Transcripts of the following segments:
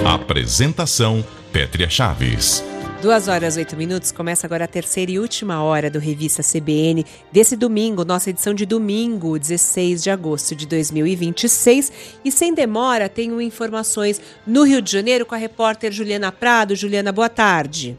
Apresentação: Pétria Chaves. 2h08, começa agora a terceira e última hora do Revista CBN desse domingo, nossa edição de domingo, 16 de agosto de 2026. E sem demora, tenho informações no Rio de Janeiro com a repórter Juliana Prado. Juliana, boa tarde.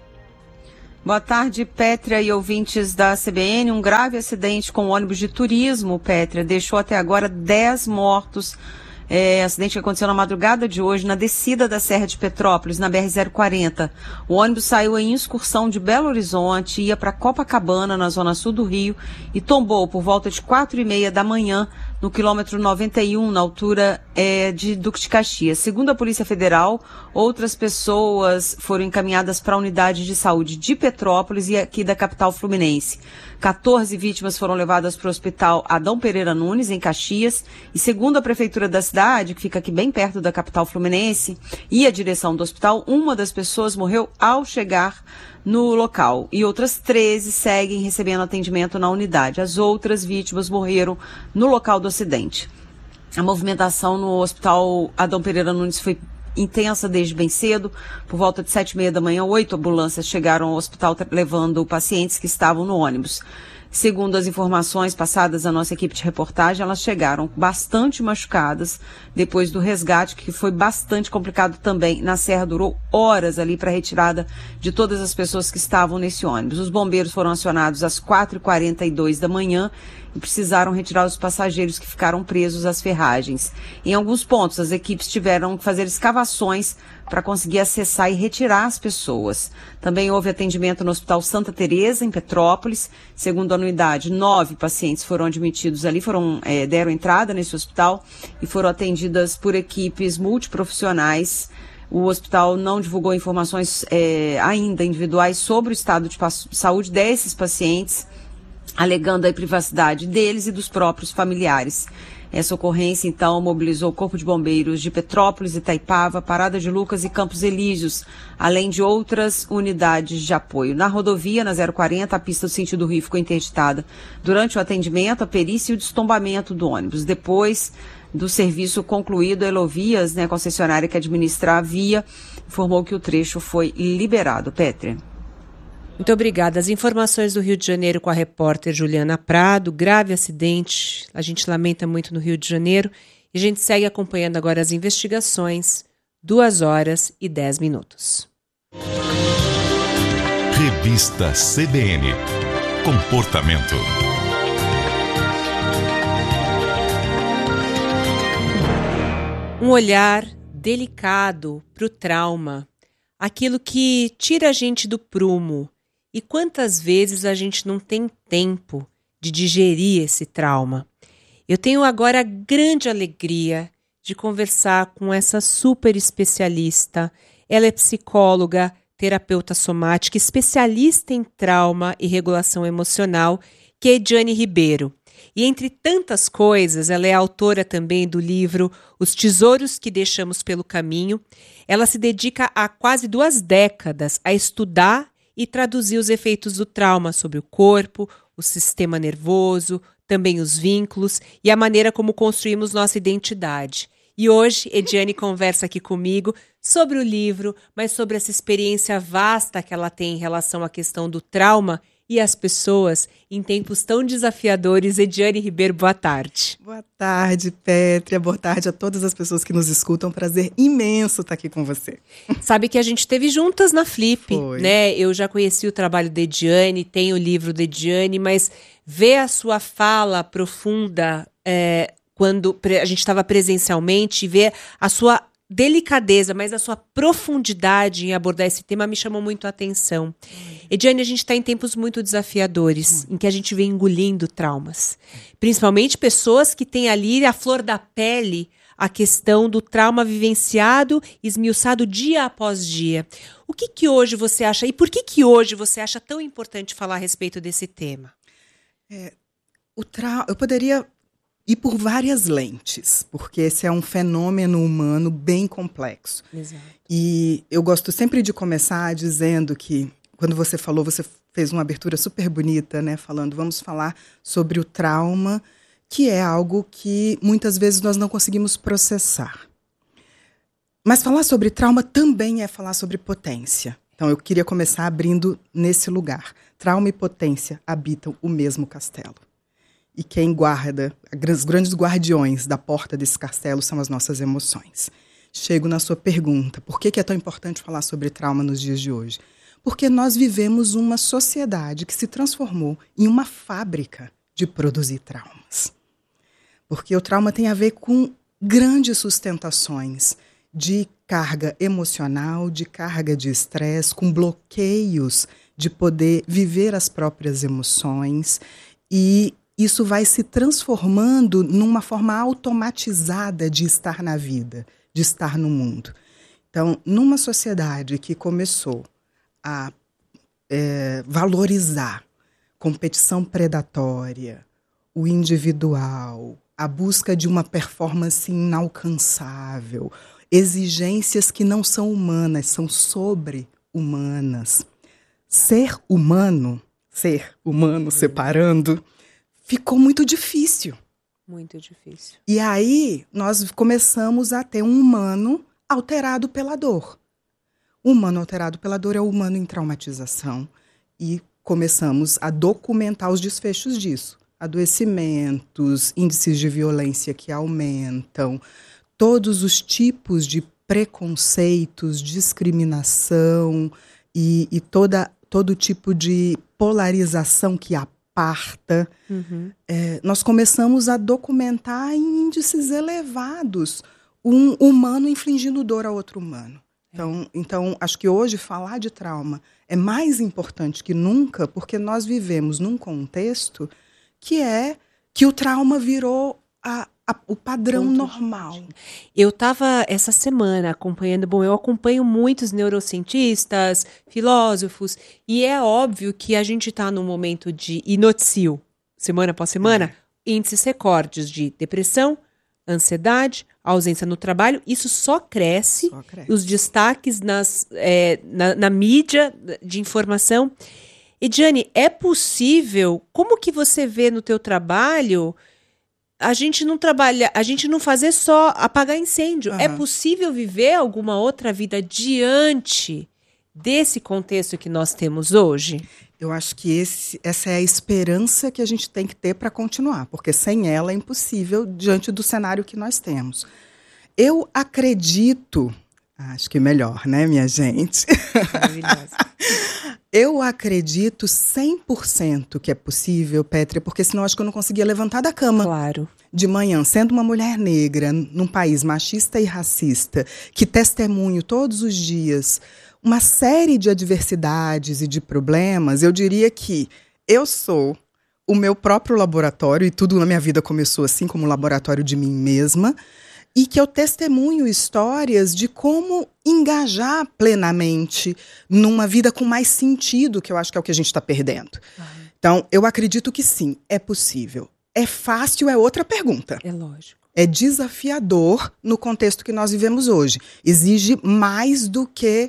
Boa tarde, Pétria e ouvintes da CBN. Um grave acidente com ônibus de turismo, Pétria, deixou até agora 10 mortos. Acidente que aconteceu na madrugada de hoje, na descida da Serra de Petrópolis, na BR-040. O ônibus saiu em excursão de Belo Horizonte, ia para Copacabana, na zona sul do Rio, e tombou por volta de 4h30 da manhã, no quilômetro 91, na altura de Duque de Caxias. Segundo a Polícia Federal, outras pessoas foram encaminhadas para a unidade de saúde de Petrópolis e aqui da capital fluminense. 14 vítimas foram levadas para o hospital Adão Pereira Nunes, em Caxias, e segundo a prefeitura da cidade, que fica aqui bem perto da capital fluminense, e a direção do hospital, uma das pessoas morreu ao chegar no local e outras 13 seguem recebendo atendimento na unidade. As outras vítimas morreram no local do acidente. A movimentação no hospital Adão Pereira Nunes foi intensa desde bem cedo. Por volta de 7h30 da manhã, 8 ambulâncias chegaram ao hospital levando pacientes que estavam no ônibus. Segundo as informações passadas à nossa equipe de reportagem, elas chegaram bastante machucadas depois do resgate, que foi bastante complicado também. Na Serra durou horas ali para a retirada de todas as pessoas que estavam nesse ônibus. Os bombeiros foram acionados às 4h42 da manhã e precisaram retirar os passageiros que ficaram presos às ferragens. Em alguns pontos, as equipes tiveram que fazer escavações para conseguir acessar e retirar as pessoas. Também houve atendimento no Hospital Santa Teresa, em Petrópolis. Segundo a unidade, 9 pacientes foram admitidos ali, deram entrada nesse hospital e foram atendidas por equipes multiprofissionais. O hospital não divulgou informações ainda individuais sobre o estado de saúde desses pacientes, alegando a privacidade deles e dos próprios familiares. Essa ocorrência, então, mobilizou o Corpo de Bombeiros de Petrópolis, Itaipava, Parada de Lucas e Campos Elíseos, além de outras unidades de apoio. Na rodovia, na 040, a pista do sentido Rio ficou interditada durante o atendimento, a perícia e o destombamento do ônibus. Depois do serviço concluído, a Elovias, concessionária que administra a via, informou que o trecho foi liberado. Pétria. Muito obrigada. As informações do Rio de Janeiro com a repórter Juliana Prado. Grave acidente, a gente lamenta muito no Rio de Janeiro. E a gente segue acompanhando agora as investigações. 2h10. Revista CBN. Comportamento. Um olhar delicado para o trauma. Aquilo que tira a gente do prumo. E quantas vezes a gente não tem tempo de digerir esse trauma? Eu tenho agora a grande alegria de conversar com essa super especialista. Ela é psicóloga, terapeuta somática, especialista em trauma e regulação emocional, que é Ediane Ribeiro. E entre tantas coisas, ela é autora também do livro Os Tesouros que Deixamos pelo Caminho. Ela se dedica há quase 2 décadas a estudar e traduzir os efeitos do trauma sobre o corpo, o sistema nervoso, também os vínculos e a maneira como construímos nossa identidade. E hoje, Ediane conversa aqui comigo sobre o livro, mas sobre essa experiência vasta que ela tem em relação à questão do trauma e as pessoas em tempos tão desafiadores. Ediane Ribeiro, boa tarde. Boa tarde, Pétria. Boa tarde a todas as pessoas que nos escutam. Prazer imenso estar aqui com você. Sabe que a gente esteve juntas na Flip, Foi. né? Eu já conheci o trabalho da Ediane, tenho o livro da Ediane, mas ver a sua fala profunda quando a gente estava presencialmente, ver a sua delicadeza, mas a sua profundidade em abordar esse tema me chamou muito a atenção. Ediane, a gente está em tempos muito desafiadores, em que a gente vem engolindo traumas. Principalmente pessoas que têm ali a flor da pele a questão do trauma vivenciado, esmiuçado dia após dia. O que hoje você acha, e por que hoje você acha tão importante falar a respeito desse tema? Eu poderia ir por várias lentes, porque esse é um fenômeno humano bem complexo. Exato. E eu gosto sempre de começar dizendo que, quando você falou, você fez uma abertura super bonita, né? Falando, vamos falar sobre o trauma, que é algo que muitas vezes nós não conseguimos processar. Mas falar sobre trauma também é falar sobre potência. Então eu queria começar abrindo nesse lugar. Trauma e potência habitam o mesmo castelo. E quem guarda, os grandes guardiões da porta desse castelo são as nossas emoções. Chego na sua pergunta, por que é tão importante falar sobre trauma nos dias de hoje? Porque nós vivemos uma sociedade que se transformou em uma fábrica de produzir traumas. Porque o trauma tem a ver com grandes sustentações de carga emocional, de carga de estresse, com bloqueios de poder viver as próprias emoções, e isso vai se transformando numa forma automatizada de estar na vida, de estar no mundo. Então, numa sociedade que começou a valorizar competição predatória, o individual, a busca de uma performance inalcançável, exigências que não são humanas, são sobre-humanas. Ser humano separando, ficou muito difícil. Muito difícil. E aí nós começamos a ter um humano alterado pela dor. O humano alterado pela dor é o humano em traumatização. E começamos a documentar os desfechos disso. Adoecimentos, índices de violência que aumentam, todos os tipos de preconceitos, discriminação e todo tipo de polarização que aparta. Nós começamos a documentar em índices elevados um humano infligindo dor a outro humano. Então, acho que hoje falar de trauma é mais importante que nunca, porque nós vivemos num contexto que o trauma virou o padrão normal. Eu estava essa semana acompanhando, eu acompanho muitos neurocientistas, filósofos, e é óbvio que a gente está num momento de inocio, semana após semana, índices recordes de depressão, ansiedade, ausência no trabalho, isso só cresce. Os destaques na mídia de informação. Ediane, é possível, como que você vê no teu trabalho, a gente não fazer só apagar incêndio? É possível viver alguma outra vida diante desse contexto que nós temos hoje? Eu acho que essa é a esperança que a gente tem que ter para continuar, porque sem ela é impossível diante do cenário que nós temos. Eu acredito, acho que melhor, né, minha gente? Maravilhosa. Eu acredito 100% que é possível, Pétria, porque senão acho que eu não conseguia levantar da cama. Claro. De manhã, sendo uma mulher negra, num país machista e racista, que testemunho todos os dias uma série de adversidades e de problemas, eu diria que eu sou o meu próprio laboratório, e tudo na minha vida começou assim, como um laboratório de mim mesma, e que eu testemunho histórias de como engajar plenamente numa vida com mais sentido, que eu acho que é o que a gente está perdendo. Então, eu acredito que sim, é possível. É fácil, é outra pergunta. É lógico. É desafiador no contexto que nós vivemos hoje. Exige mais do que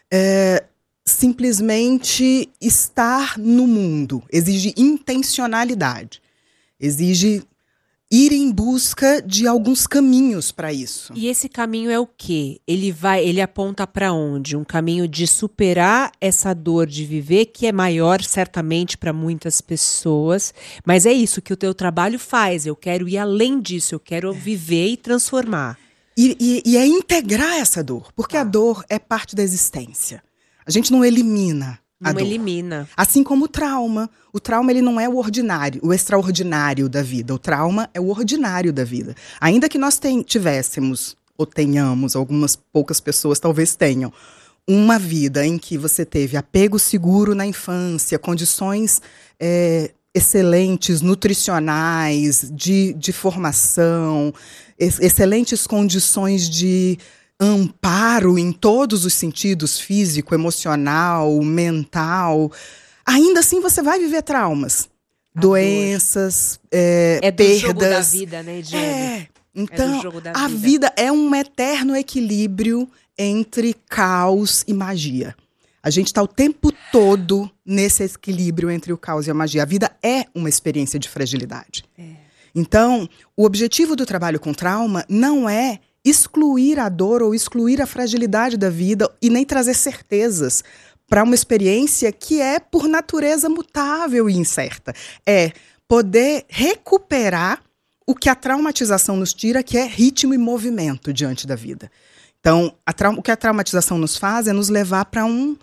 simplesmente estar no mundo. Exige intencionalidade. Exige ir em busca de alguns caminhos para isso. E esse caminho é o quê? Ele aponta para onde? Um caminho de superar essa dor de viver, que é maior certamente para muitas pessoas, mas é isso que o teu trabalho faz. Eu quero ir além disso, eu quero viver e transformar. E é integrar essa dor, porque a dor é parte da existência. A gente não elimina a dor. Não elimina. Assim como o trauma. O trauma, ele não é o ordinário, o extraordinário da vida. O trauma é o ordinário da vida. Ainda que nós tivéssemos, ou tenhamos, algumas poucas pessoas talvez tenham, uma vida em que você teve apego seguro na infância, condições excelentes, nutricionais, de formação, excelentes condições de amparo em todos os sentidos, físico, emocional, mental, ainda assim você vai viver traumas, doenças, é do perdas. jogo da vida, né, Ediane? Então, a vida é um eterno equilíbrio entre caos e magia. A gente está o tempo todo nesse equilíbrio entre o caos e a magia. A vida é uma experiência de fragilidade. Então, o objetivo do trabalho com trauma não é excluir a dor ou excluir a fragilidade da vida e nem trazer certezas para uma experiência que é, por natureza, mutável e incerta. É poder recuperar o que a traumatização nos tira, que é ritmo e movimento diante da vida. Então, o que a traumatização nos faz é nos levar para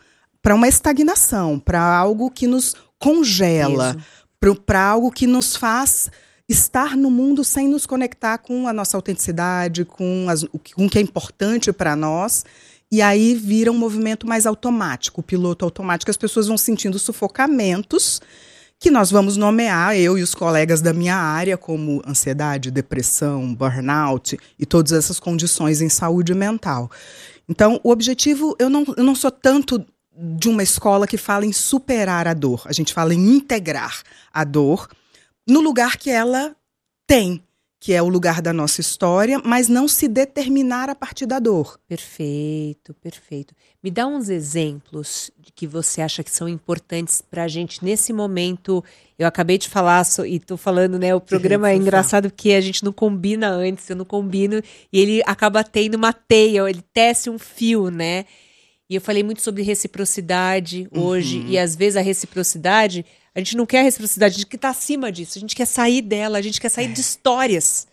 uma estagnação, para algo que nos congela, para algo que nos faz estar no mundo sem nos conectar com a nossa autenticidade, com o que é importante para nós. E aí vira um movimento mais automático, o piloto automático. As pessoas vão sentindo sufocamentos que nós vamos nomear, eu e os colegas da minha área, como ansiedade, depressão, burnout e todas essas condições em saúde mental. Então, o objetivo, eu não sou tanto de uma escola que fala em superar a dor. A gente fala em integrar a dor no lugar que ela tem, que é o lugar da nossa história, mas não se determinar a partir da dor. Perfeito, perfeito. Me dá uns exemplos que você acha que são importantes para a gente nesse momento. Eu acabei de falar, e estou falando, né? O programa é engraçado porque a gente não combina antes, eu não combino, e ele acaba tendo uma teia, ele tece um fio, né? E eu falei muito sobre reciprocidade hoje, e às vezes a reciprocidade, a gente não quer a reciprocidade, a gente quer estar acima disso, a gente quer sair dela, a gente quer sair de histórias,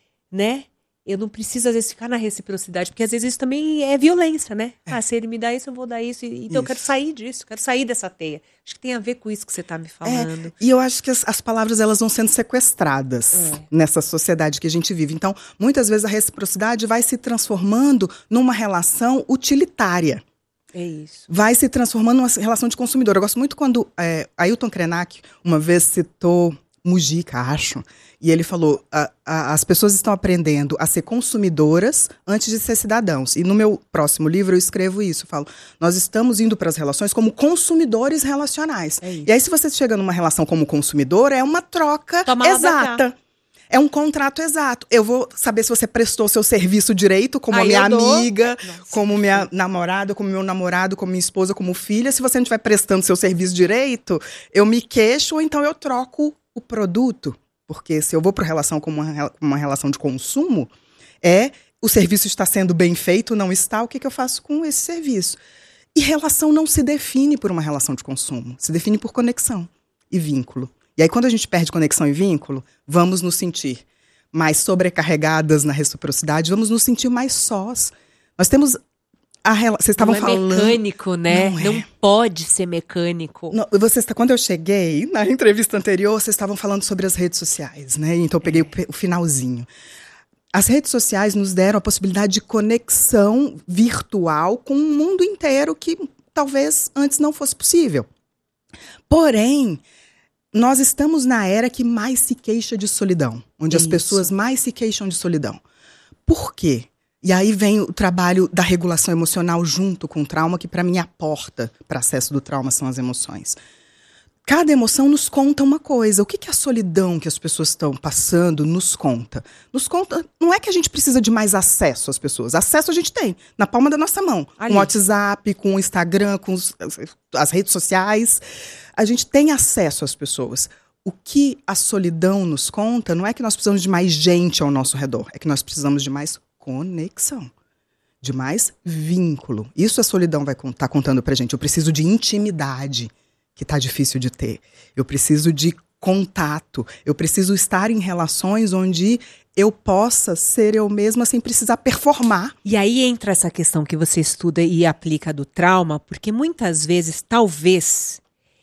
né? Eu não preciso, às vezes, ficar na reciprocidade, porque às vezes isso também é violência, né? Se ele me dá isso, eu vou dar isso. Então eu quero sair disso, quero sair dessa teia. Acho que tem a ver com isso que você está me falando. E eu acho que as palavras, elas vão sendo sequestradas nessa sociedade que a gente vive. Então, muitas vezes a reciprocidade vai se transformando numa relação utilitária. É isso. Vai se transformando numa relação de consumidor. Eu gosto muito quando Ailton Krenak uma vez citou Mujica, acho, e ele falou, as pessoas estão aprendendo a ser consumidoras antes de ser cidadãos. E no meu próximo livro eu escrevo isso, falo, nós estamos indo para as relações como consumidores relacionais. E aí se você chega numa relação como consumidor, é uma troca exata. É um contrato exato. Eu vou saber se você prestou seu serviço direito, como a minha amiga, como minha namorada, como meu namorado, como minha esposa, como filha. Se você não estiver prestando seu serviço direito, eu me queixo ou então eu troco o produto. Porque se eu vou para a relação como uma relação de consumo, o serviço está sendo bem feito, não está, o que eu faço com esse serviço? E relação não se define por uma relação de consumo, se define por conexão e vínculo. E aí, quando a gente perde conexão e vínculo, vamos nos sentir mais sobrecarregadas na reciprocidade, vamos nos sentir mais sós. Nós temos vocês estavam falando... Não é mecânico, né? Não pode ser mecânico. Não, quando eu cheguei, na entrevista anterior, vocês estavam falando sobre as redes sociais, né? Então, eu peguei o finalzinho. As redes sociais nos deram a possibilidade de conexão virtual com o mundo inteiro que talvez antes não fosse possível. Porém, nós estamos na era que mais se queixa de solidão, onde as pessoas mais se queixam de solidão. Por quê? E aí vem o trabalho da regulação emocional junto com o trauma, que para mim a porta para acesso do trauma são as emoções. Cada emoção nos conta uma coisa. O que a solidão que as pessoas estão passando nos conta? Nos conta, não é que a gente precisa de mais acesso às pessoas. Acesso a gente tem, na palma da nossa mão. Com o WhatsApp, com o Instagram, com as redes sociais. A gente tem acesso às pessoas. O que a solidão nos conta não é que nós precisamos de mais gente ao nosso redor. É que nós precisamos de mais conexão, de mais vínculo. Isso a solidão vai estar contando pra gente. Eu preciso de intimidade, que tá difícil de ter. Eu preciso de contato. Eu preciso estar em relações onde eu possa ser eu mesma sem precisar performar. E aí entra essa questão que você estuda e aplica do trauma, porque muitas vezes, talvez,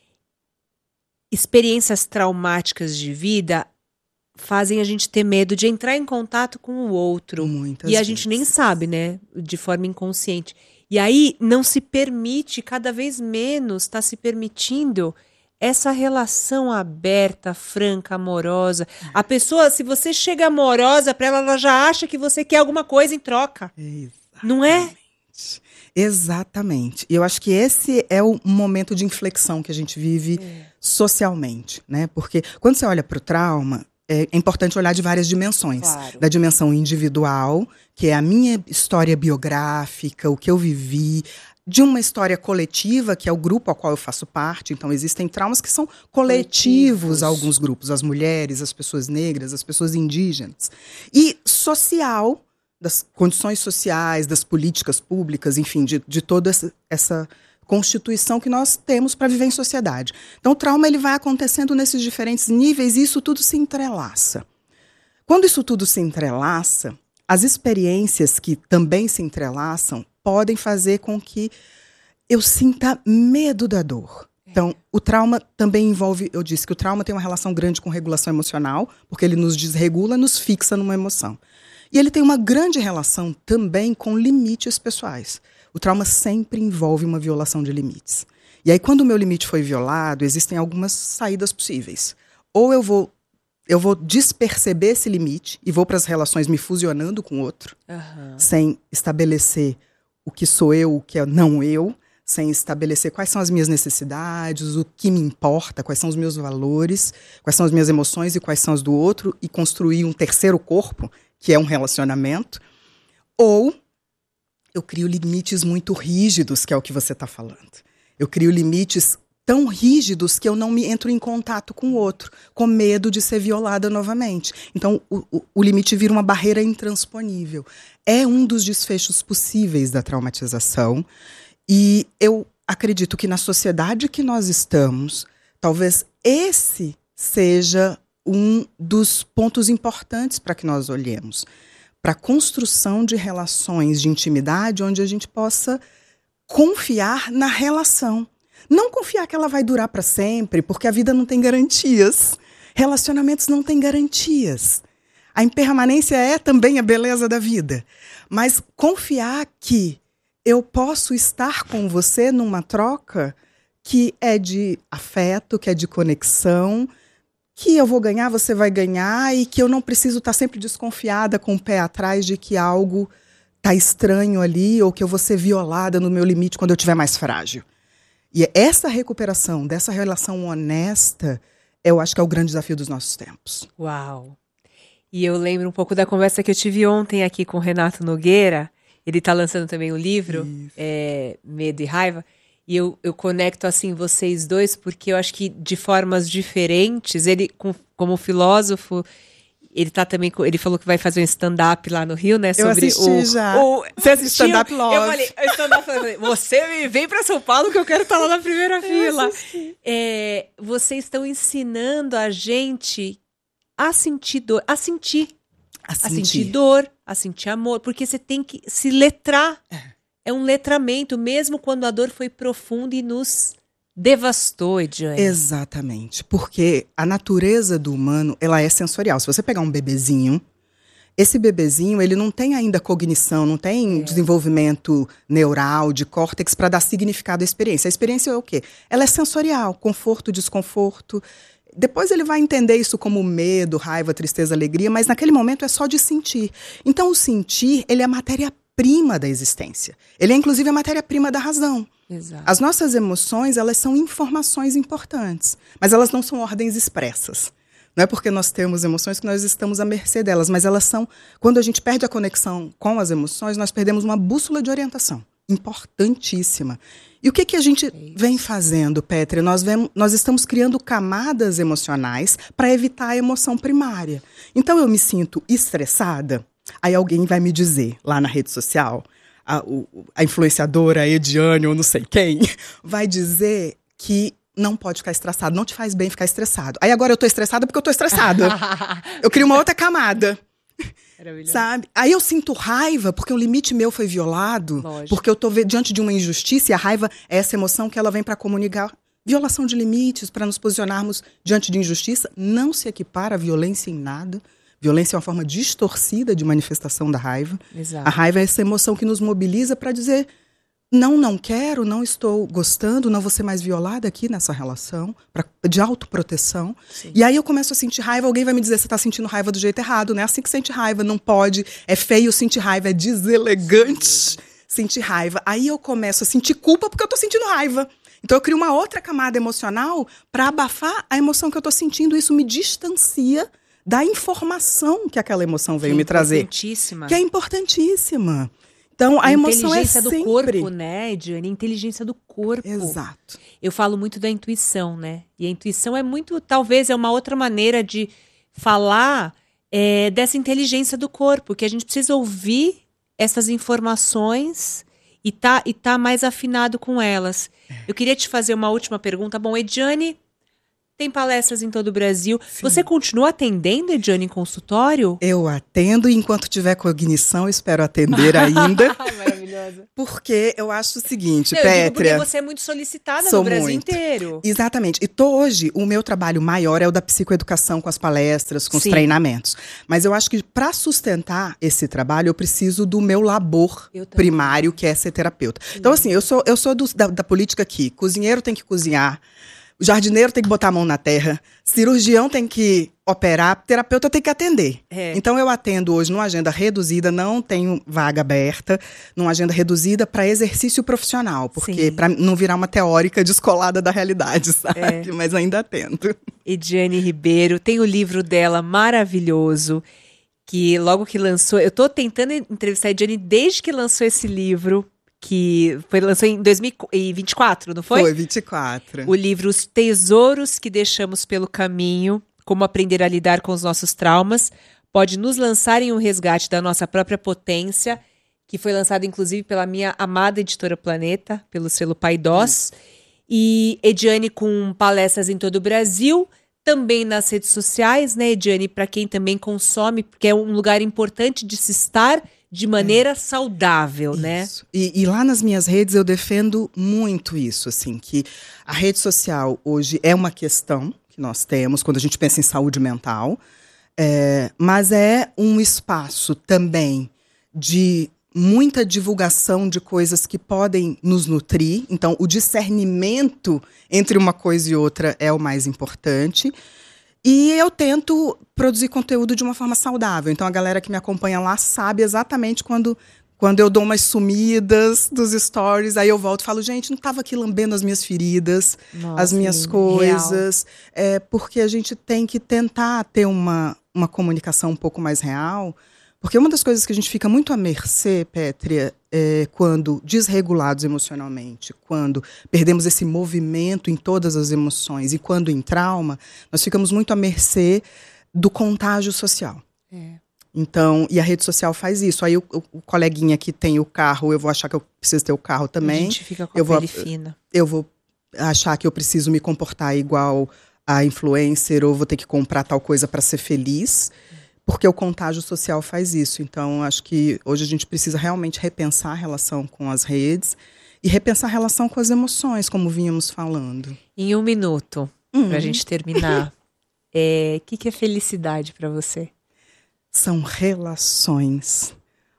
experiências traumáticas de vida fazem a gente ter medo de entrar em contato com o outro. Muitas e a vezes. gente nem sabe, né? De forma inconsciente. E aí não se permite, cada vez menos está se permitindo essa relação aberta, franca, amorosa. A pessoa, se você chega amorosa para ela já acha que você quer alguma coisa em troca. Exatamente. Não é? Exatamente. E eu acho que esse é o momento de inflexão que a gente vive socialmente, né? Porque quando você olha para o trauma, é importante olhar de várias dimensões. Claro. Da dimensão individual, que é a minha história biográfica, o que eu vivi, de uma história coletiva, que é o grupo ao qual eu faço parte. Então, existem traumas que são coletivos a alguns grupos. As mulheres, as pessoas negras, as pessoas indígenas. E social, das condições sociais, das políticas públicas, enfim, de toda essa constituição que nós temos para viver em sociedade. Então, o trauma ele vai acontecendo nesses diferentes níveis e isso tudo se entrelaça. Quando isso tudo se entrelaça, as experiências que também se entrelaçam podem fazer com que eu sinta medo da dor. Então, o trauma também envolve, eu disse que o trauma tem uma relação grande com regulação emocional, porque ele nos desregula, nos fixa numa emoção. E ele tem uma grande relação também com limites pessoais. O trauma sempre envolve uma violação de limites. E aí, quando o meu limite foi violado, existem algumas saídas possíveis. Ou eu vou desperceber esse limite e vou para as relações me fusionando com o outro, sem estabelecer o que sou eu, o que é não eu, sem estabelecer quais são as minhas necessidades, o que me importa, quais são os meus valores, quais são as minhas emoções e quais são as do outro, e construir um terceiro corpo, que é um relacionamento. Ou eu crio limites muito rígidos, que é o que você está falando. Eu crio limites tão rígidos que eu não me entro em contato com o outro, com medo de ser violada novamente. Então, o limite vira uma barreira intransponível. É um dos desfechos possíveis da traumatização. E eu acredito que na sociedade que nós estamos, talvez esse seja um dos pontos importantes para que nós olhemos. Para a construção de relações de intimidade onde a gente possa confiar na relação. Não confiar que ela vai durar para sempre, porque a vida não tem garantias. Relacionamentos não têm garantias. A impermanência é também a beleza da vida. Mas confiar que eu posso estar com você numa troca que é de afeto, que é de conexão, que eu vou ganhar, você vai ganhar, e que eu não preciso estar sempre desconfiada com o pé atrás de que algo está estranho ali, ou que eu vou ser violada no meu limite quando eu estiver mais frágil. E essa recuperação dessa relação honesta, eu acho que é o grande desafio dos nossos tempos. Uau! E eu lembro um pouco da conversa que eu tive ontem aqui com o Renato Nogueira. Ele está lançando também um livro, Medo e Raiva. E eu conecto assim vocês dois, porque eu acho que de formas diferentes, ele, como filósofo, ele tá também, ele falou que vai fazer um stand-up lá no Rio, né? Sobre eu assisti já. Você assistiu stand-up love. Eu falei, você vem para São Paulo que eu quero estar lá na primeira fila. Vocês estão ensinando a gente a sentir dor, a sentir dor, a sentir amor, porque você tem que se letrar. É um letramento, mesmo quando a dor foi profunda e nos devastou, Ediane. Exatamente, porque a natureza do humano, ela é sensorial. Se você pegar um bebezinho, esse bebezinho, ele não tem ainda cognição, não tem desenvolvimento neural, de córtex, para dar significado à experiência. A experiência é o quê? Ela é sensorial, conforto, desconforto. Depois ele vai entender isso como medo, raiva, tristeza, alegria, mas naquele momento é só de sentir. Então o sentir, ele é a matéria-prima da existência. Ele é inclusive a matéria-prima da razão. Exato. As nossas emoções, elas são informações importantes, mas elas não são ordens expressas. Não é porque nós temos emoções que nós estamos à mercê delas, mas elas são, quando a gente perde a conexão com as emoções, nós perdemos uma bússola de orientação importantíssima. E o que a gente vem fazendo, Pétria? Nós estamos criando camadas emocionais para evitar a emoção primária. Então eu me sinto estressada, aí alguém vai me dizer lá na rede social, a influenciadora Ediane ou não sei quem, vai dizer que não pode ficar estressado, não te faz bem ficar estressado. Aí agora eu tô estressada porque eu tô estressada. Eu crio uma outra camada. Sabe? Aí eu sinto raiva porque um limite meu foi violado. Lógico. Porque eu tô diante de uma injustiça, e a raiva é essa emoção que ela vem para comunicar violação de limites, para nos posicionarmos diante de injustiça. Não se equipara a violência em nada. Violência é uma forma distorcida de manifestação da raiva. Exato. A raiva é essa emoção que nos mobiliza para dizer: não quero, não estou gostando, não vou ser mais violada aqui nessa relação, de autoproteção. Sim. E aí eu começo a sentir raiva, alguém vai me dizer: você está sentindo raiva do jeito errado, não é assim que sente raiva, não pode, é feio sentir raiva, é deselegante sentir raiva. Aí eu começo a sentir culpa porque eu estou sentindo raiva. Então eu crio uma outra camada emocional para abafar a emoção que eu estou sentindo, isso me distancia da informação que aquela emoção veio me trazer. Que é importantíssima. Então, a emoção é sempre... Inteligência do corpo, né, Ediane? Inteligência do corpo. Exato. Eu falo muito da intuição, né? E a intuição é muito, talvez, é uma outra maneira de falar dessa inteligência do corpo, que a gente precisa ouvir essas informações e tá mais afinado com elas. Eu queria te fazer uma última pergunta. Bom, Ediane tem palestras em todo o Brasil. Sim. Você continua atendendo, Ediane, em consultório? Eu atendo e enquanto tiver cognição, espero atender ainda. Maravilhosa. Porque eu acho o seguinte, Não, Pétria... porque você é muito solicitada no Brasil inteiro. Exatamente. E hoje, o meu trabalho maior é o da psicoeducação com as palestras, com os treinamentos. Mas eu acho que para sustentar esse trabalho, eu preciso do meu labor primário, que é ser terapeuta. Sim. Então, assim, eu sou da política aqui. Cozinheiro tem que cozinhar. O jardineiro tem que botar a mão na terra, cirurgião tem que operar, terapeuta tem que atender. Então eu atendo hoje numa agenda reduzida, não tenho vaga aberta, numa agenda reduzida para exercício profissional, porque para não virar uma teórica descolada da realidade, sabe? Mas ainda atendo. Ediane Ribeiro, tem o livro dela maravilhoso, que logo que lançou, eu tô tentando entrevistar a Ediane desde que lançou esse livro, que lançou em 2024, não foi? Foi, 24. O livro Os Tesouros que Deixamos pelo Caminho, Como Aprender a Lidar com os Nossos Traumas, pode nos lançar em um resgate da nossa própria potência, que foi lançado inclusive pela minha amada editora Planeta, pelo selo Paidós. E Ediane com palestras em todo o Brasil, também nas redes sociais, né, Ediane, para quem também consome, porque é um lugar importante de se estar de maneira saudável, né? E lá nas minhas redes eu defendo muito isso, assim, que a rede social hoje é uma questão que nós temos quando a gente pensa em saúde mental, mas é um espaço também de muita divulgação de coisas que podem nos nutrir. Então, o discernimento entre uma coisa e outra é o mais importante. E eu tento produzir conteúdo de uma forma saudável. Então, a galera que me acompanha lá sabe exatamente quando eu dou umas sumidas dos stories. Aí eu volto e falo, gente, não estava aqui lambendo as minhas feridas, as minhas coisas. Porque a gente tem que tentar ter uma comunicação um pouco mais real. Porque uma das coisas que a gente fica muito à mercê, Pétria, quando desregulados emocionalmente, quando perdemos esse movimento em todas as emoções e quando em trauma, nós ficamos muito à mercê do contágio social. Então, e a rede social faz isso. Aí o coleguinha que tem o carro, eu vou achar que eu preciso ter o carro também. A gente fica com a pele fina. Eu vou achar que eu preciso me comportar igual a influencer ou vou ter que comprar tal coisa para ser feliz. Porque o contágio social faz isso. Então, acho que hoje a gente precisa realmente repensar a relação com as redes e repensar a relação com as emoções, como vínhamos falando. Em um minuto, para a gente terminar, que é felicidade para você? São relações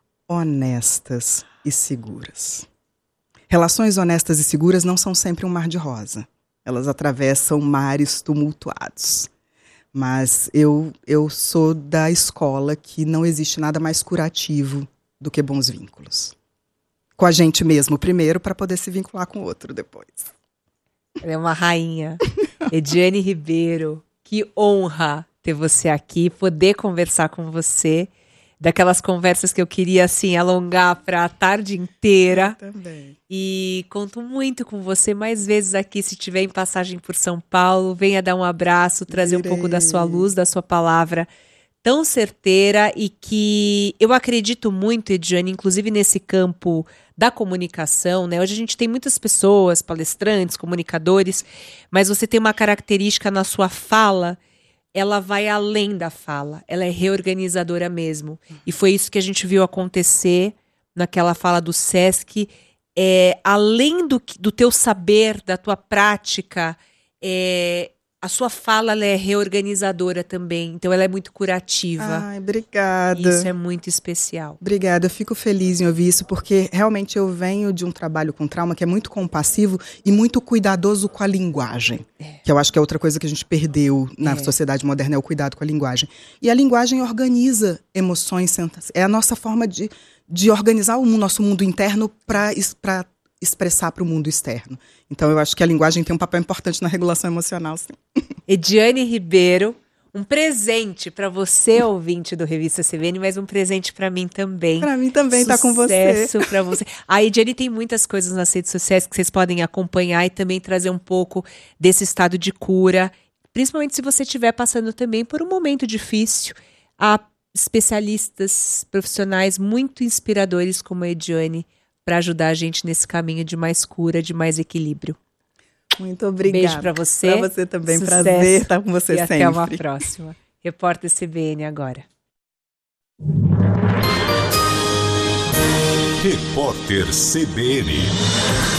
honestas e seguras. Relações honestas e seguras não são sempre um mar de rosa. Elas atravessam mares tumultuados. Mas eu sou da escola que não existe nada mais curativo do que bons vínculos. Com a gente mesmo primeiro, para poder se vincular com o outro depois. Ela é uma rainha. Ediane Ribeiro, que honra ter você aqui, poder conversar com você. Daquelas conversas que eu queria, assim, alongar para a tarde inteira. Eu também. E conto muito com você mais vezes aqui, se tiver em passagem por São Paulo. Venha dar um abraço, trazer um pouco da sua luz, da sua palavra tão certeira e que eu acredito muito, Ediane, inclusive nesse campo da comunicação, né? Hoje a gente tem muitas pessoas, palestrantes, comunicadores, mas você tem uma característica na sua fala. Ela vai além da fala, ela é reorganizadora mesmo. E foi isso que a gente viu acontecer naquela fala do Sesc. Além do teu saber, da tua prática, a sua fala ela é reorganizadora também. Então ela é muito curativa. Ai, obrigada. Isso é muito especial. Obrigada, eu fico feliz em ouvir isso, porque realmente eu venho de um trabalho com trauma que é muito compassivo e muito cuidadoso com a linguagem. Que eu acho que é outra coisa que a gente perdeu na sociedade moderna, é o cuidado com a linguagem. E a linguagem organiza emoções, é a nossa forma de organizar o nosso mundo interno para expressar para o mundo externo. Então eu acho que a linguagem tem um papel importante na regulação emocional, sim. Ediane Ribeiro, um presente para você, ouvinte do Revista CBN, mas um presente para mim também. Para mim também, tá com você. Sucesso para você. A Ediane tem muitas coisas nas redes sociais que vocês podem acompanhar e também trazer um pouco desse estado de cura, principalmente se você estiver passando também por um momento difícil. Há especialistas, profissionais muito inspiradores como a Ediane para ajudar a gente nesse caminho de mais cura, de mais equilíbrio. Muito obrigada. Beijo para você. Para você também. Sucesso. Prazer estar com você e sempre. Até uma próxima. Repórter CBN agora. Repórter CBN.